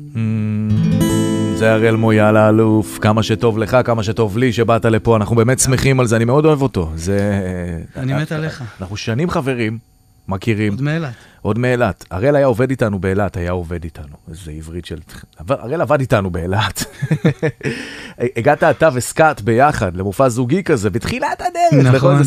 זה הראל מויאל האלוף, כמה שטוב לך, כמה שטוב לי שבאת לפה, אנחנו באמת שמחים על זה, אני מאוד אוהב אותו. אני מת עליך. אנחנו שנים חברים, מכירים. עוד מאילת. עוד מאילת. הראל היה עובד איתנו באילת, היה עובד איתנו. איזה עברית של... הראל עבד איתנו באילת. הגעת אתה וסקאט ביחד, למופע זוגי כזה, בתחילת הדרך. נכון.